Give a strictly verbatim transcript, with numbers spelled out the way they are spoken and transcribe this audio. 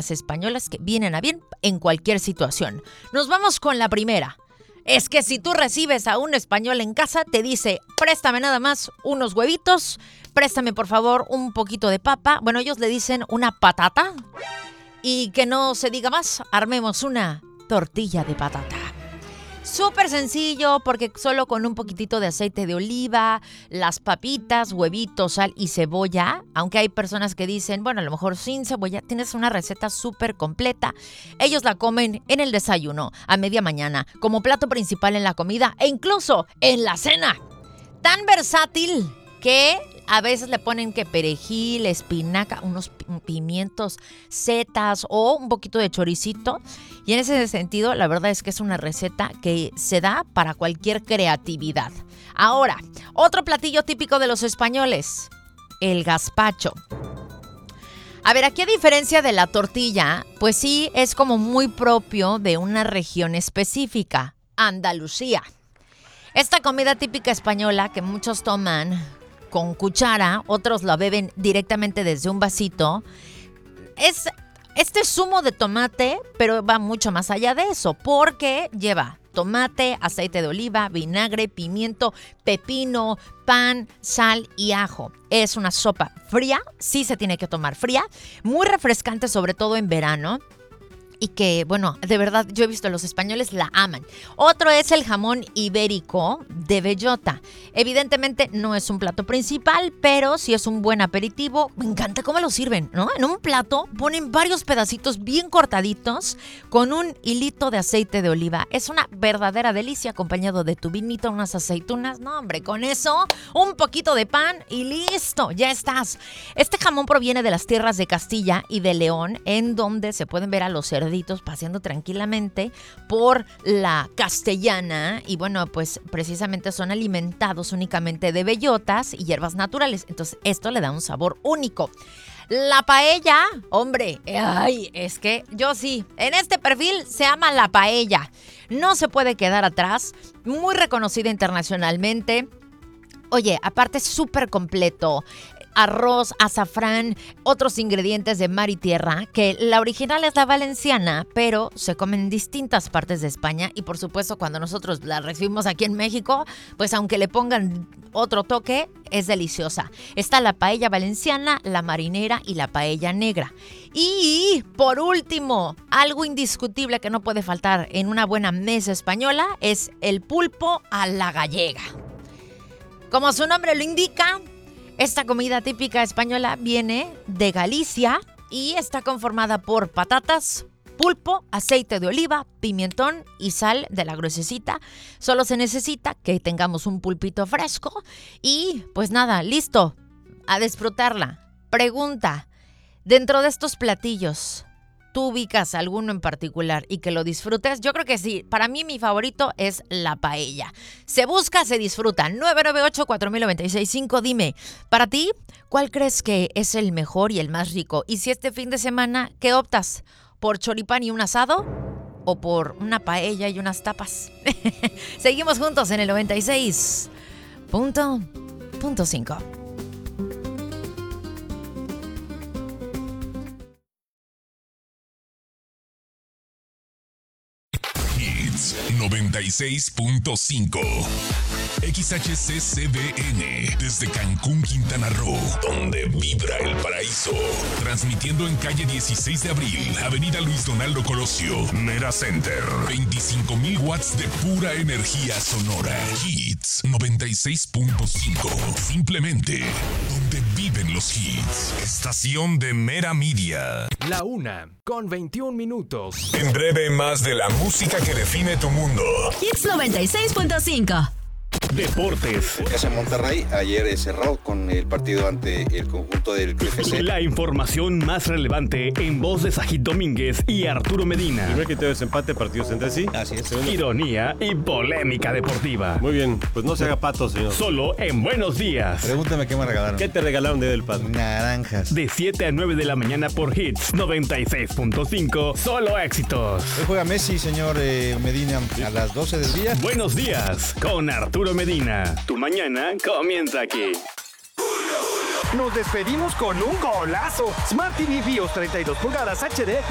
las españolas que vienen a bien en cualquier situación. Nos vamos con la primera. Es que si tú recibes a un español en casa, te dice, préstame nada más unos huevitos, préstame por favor un poquito de papa. Bueno, ellos le dicen una patata. Y que no se diga más, armemos una tortilla de patata. Súper sencillo porque solo con un poquitito de aceite de oliva, las papitas, huevitos, sal y cebolla, aunque hay personas que dicen, bueno, a lo mejor sin cebolla, tienes una receta súper completa. Ellos la comen en el desayuno, a media mañana, como plato principal en la comida e incluso en la cena. Tan versátil que a veces le ponen que perejil, espinaca, unos pimientos, setas o un poquito de choricito. Y en ese sentido, la verdad es que es una receta que se da para cualquier creatividad. Ahora, otro platillo típico de los españoles, el gazpacho. A ver, aquí a diferencia de la tortilla, pues sí es como muy propio de una región específica, Andalucía. Esta comida típica española que muchos toman con cuchara, otros la beben directamente desde un vasito. Es este zumo de tomate, pero va mucho más allá de eso, porque lleva tomate, aceite de oliva, vinagre, pimiento, pepino, pan, sal y ajo. Es una sopa fría, sí se tiene que tomar fría, muy refrescante, sobre todo en verano. Y que, bueno, de verdad, yo he visto a los españoles la aman. Otro es el jamón ibérico de bellota. Evidentemente no es un plato principal, pero sí es un buen aperitivo. Me encanta cómo lo sirven, ¿no? En un plato ponen varios pedacitos bien cortaditos con un hilito de aceite de oliva. Es una verdadera delicia acompañado de tu vinito, unas aceitunas. No, hombre, con eso, un poquito de pan y listo, ya estás. Este jamón proviene de las tierras de Castilla y de León, en donde se pueden ver a los cerditos paseando tranquilamente por la Castellana y bueno, pues precisamente son alimentados únicamente de bellotas y hierbas naturales. Entonces esto le da un sabor único. La paella, hombre, ay, es que yo sí, en este perfil se llama la paella. No se puede quedar atrás, muy reconocida internacionalmente. Oye, aparte es súper completo. Arroz, azafrán, otros ingredientes de mar y tierra, que la original es la valenciana, pero se come en distintas partes de España y por supuesto cuando nosotros la recibimos aquí en México, pues aunque le pongan otro toque, es deliciosa. Está la paella valenciana, la marinera y la paella negra. Y por último, algo indiscutible que no puede faltar en una buena mesa española es el pulpo a la gallega. Como su nombre lo indica, esta comida típica española viene de Galicia y está conformada por patatas, pulpo, aceite de oliva, pimentón y sal de la gruesecita. Solo se necesita que tengamos un pulpito fresco y pues nada, listo, a disfrutarla. Pregunta, dentro de estos platillos, ¿tú ubicas alguno en particular y que lo disfrutes? Yo creo que sí. Para mí mi favorito es la paella. Se busca, se disfruta. nueve nueve ocho, cuatro mil noventa y seis cinco. Dime, para ti, ¿cuál crees que es el mejor y el más rico? Y si este fin de semana, ¿qué optas? ¿Por choripán y un asado? ¿O por una paella y unas tapas? Seguimos juntos en el noventa y seis punto cinco. noventa y seis punto cinco X H C C B N desde Cancún, Quintana Roo, donde vibra el paraíso. Transmitiendo en calle dieciséis de abril, avenida Luis Donaldo Colosio, Mera Center. veinticinco mil watts de pura energía sonora. Hits noventa y seis punto cinco. Simplemente donde viven los hits. Estación de Mera Media. La una con veintiún minutos. En breve, más de la música que define tu mundo. Hits noventa y seis punto cinco. Deportes. Es en Monterrey, ayer cerró con el partido ante el conjunto del F C. La información más relevante en voz de Sajid Domínguez y Arturo Medina. Primer criterio de desempate, partidos entre sí. Así es. Segundo. Ironía y polémica deportiva. Muy bien, pues no se haga pato, señor. Solo en Buenos Días. Pregúntame qué me regalaron. ¿Qué te regalaron de del padre? Naranjas. De siete a nueve de la mañana por Hits noventa y seis punto cinco. Solo éxitos. Hoy juega Messi, señor eh, Medina, a las doce del día. Buenos Días con Arturo Medina. Tu mañana comienza aquí. Nos despedimos con un golazo. Smart T V Fios treinta y dos pulgadas H D